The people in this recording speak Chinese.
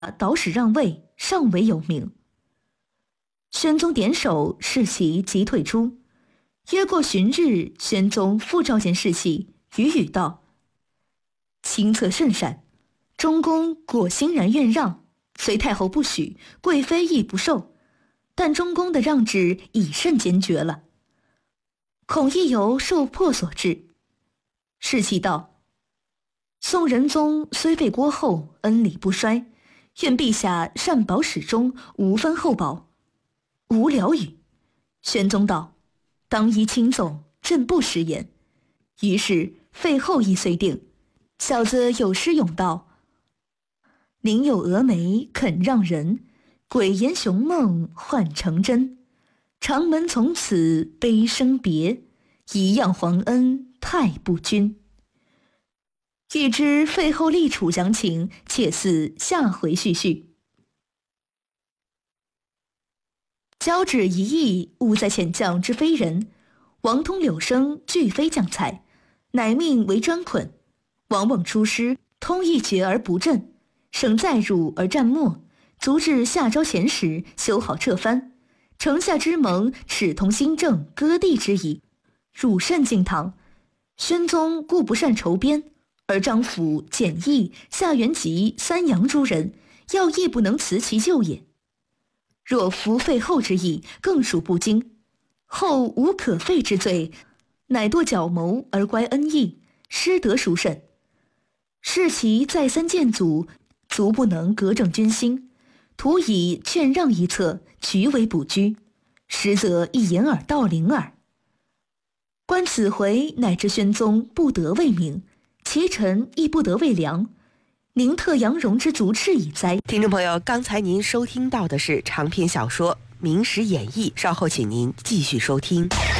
导使让位，尚为有名。宣宗点首，士其即退出。约过旬日，宣宗复召见士其，语道：亲策甚善，中宫果欣然愿让，虽太后不许，贵妃亦不受，但中宫的让旨已甚坚决了，恐亦由受迫所致。士其道：宋仁宗虽废郭后，恩礼不衰，愿陛下善保始终，无分厚薄。无聊语。宣宗道：当依卿奏，朕不食言。于是废后议遂定。小子有诗咏道：宁有蛾眉肯让人，鬼言雄梦换成真。长门从此悲生别，一样皇恩太不均。欲知废后立储详情，且似下回续续。交趾一役，误在遣将之非人。王通、柳生俱非将才，乃命为专捆。往往出师，通一决而不振，省再辱而战没，足至下招前时，修好撤藩。城下之盟，齿通新政，割地之谊，汝甚敬堂。宣宗故不善筹边，而张辅、简易、夏元吉、三阳诸人，要亦不能辞其咎也。若服废后之意，更属不经。后无可废之罪，乃堕狡谋而乖恩义，失德殊甚。士其再三谏阻，足不能革正军心，徒以劝让一策，局为不居，实则一言耳盗铃耳。观此回，乃至宣宗不得为明，其臣亦不得为良，宁特杨荣之足赤矣哉。 听众朋友，刚才您收听到的是长篇小说《明史演义》，稍后请您继续收听。